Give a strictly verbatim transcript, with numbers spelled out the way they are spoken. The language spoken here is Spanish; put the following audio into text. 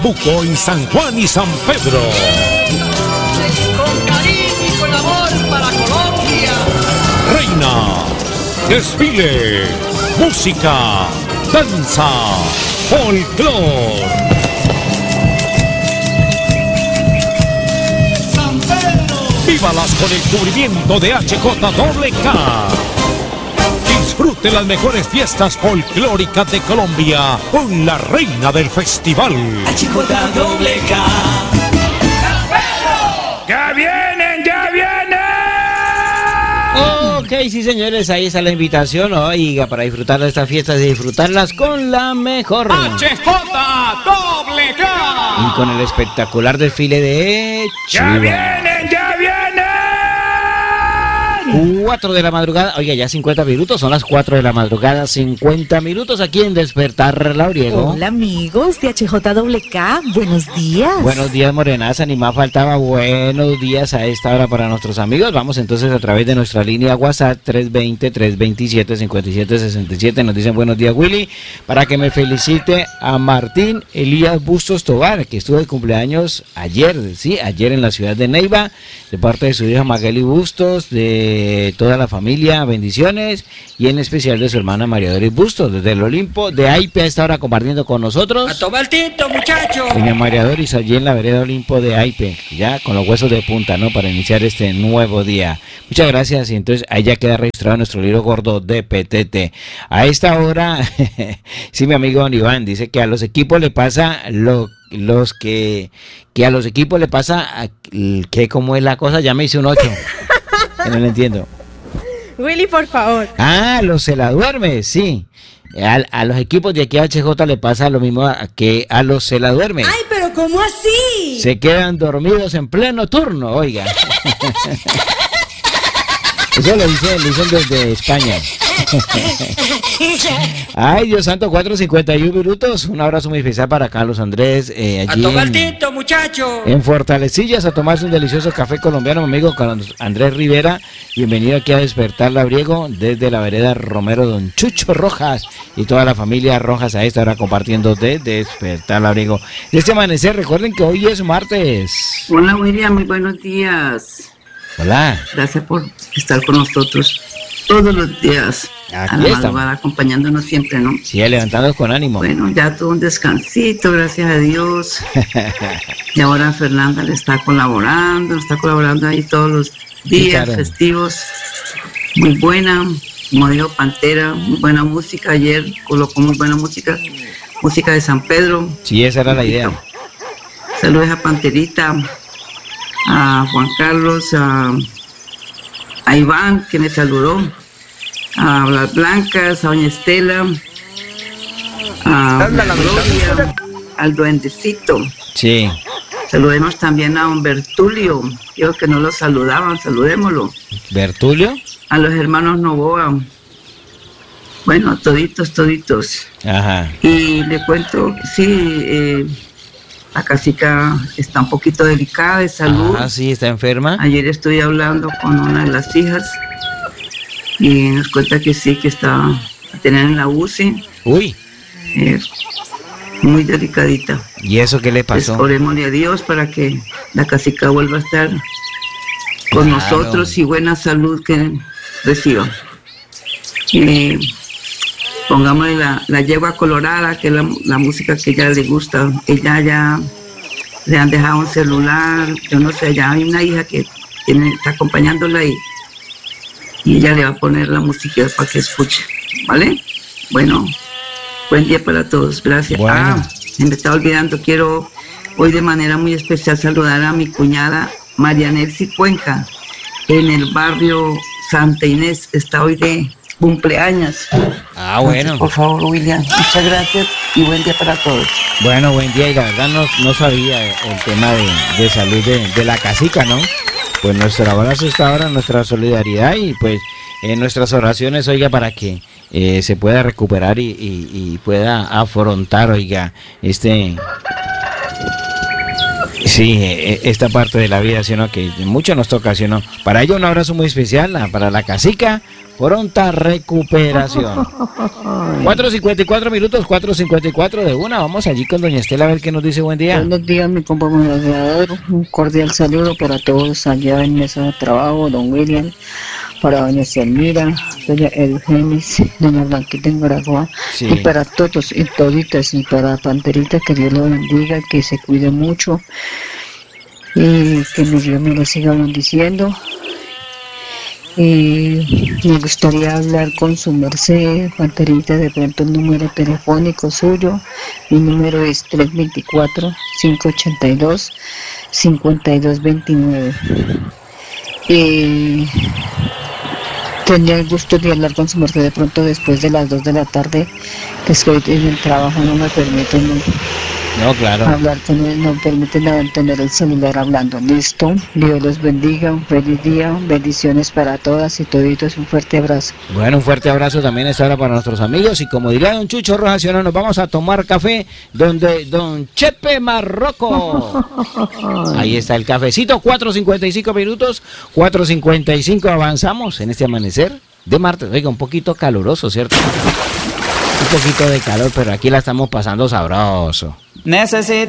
Buco en San Juan y San Pedro. Con cariño y con amor para Colombia. Reina, desfile, música, danza, folclor. San Pedro. Vívalas con el cubrimiento de H J K. Disfrute las mejores fiestas folclóricas de Colombia con la reina del festival. H J K. ¡Ya vienen, ya vienen! Ok, sí señores, ahí está la invitación, oiga, para disfrutar de estas fiestas y disfrutarlas con la mejor. H J K. Y con el espectacular desfile de ¡Ya Chiva. vienen, ya vienen! cuatro de la madrugada, oiga, ya cincuenta minutos, son las cuatro de la madrugada, cincuenta minutos aquí en Despertar Labriego. Hola amigos de H J K, buenos días. Buenos días, morenaza, ni más faltaba. Buenos días a esta hora para nuestros amigos. Vamos entonces a través de nuestra línea WhatsApp tres veinte, tres veintisiete, cincuenta y siete sesenta y siete. Nos dicen buenos días, Willy, para que me felicite a Martín Elías Bustos Tobar, que estuvo de cumpleaños ayer, sí, ayer en la ciudad de Neiva, de parte de su hija Magali Bustos, de toda la familia, bendiciones, y en especial de su hermana María Doris Bustos, desde el Olimpo, de Aipe, a esta hora compartiendo con nosotros. A tomar tinto, muchachos. Doña María Doris, allí en la vereda Olimpo de Aipe, ya con los huesos de punta, ¿no? Para iniciar este nuevo día. Muchas gracias, y entonces ahí ya queda registrado nuestro libro gordo de P T T. A esta hora, sí, mi amigo Don Iván dice que a los equipos le pasa lo los que que a los equipos le pasa a, que como es la cosa, ya me hice un ocho. No lo entiendo. Willy, por favor. Ah, los se la duerme, sí. A, a los equipos de aquí a H J le pasa lo mismo a, que a los se la duerme. Ay, pero ¿cómo así? Se quedan dormidos en pleno turno, oiga. Eso lo dicen, lo dicen desde España. Ay, Dios santo, cuatro cincuenta y uno minutos. Un abrazo muy especial para Carlos Andrés. Eh, allí A tomar en, tinto, muchachos. en Fortalecillas, a tomarse un delicioso café colombiano, mi amigo Carlos Andrés Rivera. Bienvenido aquí a Despertar Labriego desde la vereda Romero Don Chucho Rojas y toda la familia Rojas a esta hora compartiendo de Despertar Labriego. De este amanecer, recuerden que hoy es martes. Hola William, muy buenos días. Hola. Gracias por estar con nosotros todos los días. Aquí a la estamos. madrugada, acompañándonos siempre, ¿no? Sí, levantándonos con ánimo. Bueno, ya tuvo un descansito, gracias a Dios. Y ahora Fernanda le está colaborando, está colaborando ahí todos los días claro. festivos. Muy buena, como dijo Pantera, muy buena música. Ayer colocó muy buena música, música de San Pedro. Sí, esa era la idea. Saludos a Panterita, a Juan Carlos, a, a Iván, que me saludó, a las Blancas, a Doña Estela, a Gloria, al Duendecito. Sí. Saludemos también a don Bertulio, creo que no lo saludaban, saludémoslo. ¿Bertulio? A los hermanos Novoa, bueno, toditos, toditos. Ajá. Y le cuento que sí, eh, la casica está un poquito delicada de salud. Ah, sí, está enferma. Ayer estoy hablando con una de las hijas y nos cuenta que sí, que está a tener en la U C I. Uy. Eh, muy delicadita. ¿Y eso qué le pasó? Pues, orémosle a Dios para que la casica vuelva a estar con Claro. nosotros y buena salud que reciba. Eh, pongámosle la, la yegua colorada, que es la, la música que ella le gusta. Ella ya le han dejado un celular, yo no sé, ya hay una hija que tiene, está acompañándola y, y ella le va a poner la música para que escuche, ¿vale? Bueno, buen día para todos, gracias. Bueno. Ah, se me estaba olvidando, quiero hoy de manera muy especial saludar a mi cuñada María Nelcy Cuenca, en el barrio Santa Inés, está hoy de cumpleaños. Ah, bueno. Por favor, William, muchas gracias y buen día para todos. Bueno, buen día, y la verdad no, no sabía el tema de, de salud de, de la casica, ¿no? Pues nuestra abrazo está ahora, nuestra solidaridad y pues en nuestras oraciones, oiga, para que eh, se pueda recuperar y, y, y pueda afrontar, oiga, este... Sí, esta parte de la vida, ¿sí o no? Que mucho nos toca, ¿sí o no? Para ello un abrazo muy especial para la casica, Pronta recuperación. cuatro cincuenta y cuatro minutos, cuatro cincuenta y cuatro de una. Vamos allí con doña Estela a ver qué nos dice. Buen día. Buenos días, mi compañero. Un cordial saludo para todos allá en mesa de trabajo, don William, para doña Selmira, doña Eugenis, doña Blanquita en Guaraguá, Sí. y para todos y toditas, y para Panterita, que Dios lo bendiga, que se cuide mucho y que mi Dios me lo siga bendiciendo. Y me gustaría hablar con su merced, Panterita, de pronto el número telefónico suyo. Mi número es tres dos cuatro, cinco ocho dos, cinco dos dos nueve. Y tenía el gusto de hablar con su merced de pronto después de las dos de la tarde, que estoy en el trabajo, no me permiten No, claro. hablar con él, no permiten tener el celular hablando. Listo, Dios los bendiga, un feliz día, bendiciones para todas y toditos, un fuerte abrazo. Bueno, un fuerte abrazo también esta hora para nuestros amigos. Y como diría don Chucho Rojas, si no, nos vamos a tomar café donde don Chepe Marroco. Ahí está el cafecito, cuatro cincuenta y cinco minutos, cuatro cincuenta y cinco, avanzamos en este amanecer de martes. Oiga, un poquito caluroso, ¿cierto? Un poquito de calor, pero aquí la estamos pasando sabroso. Necesito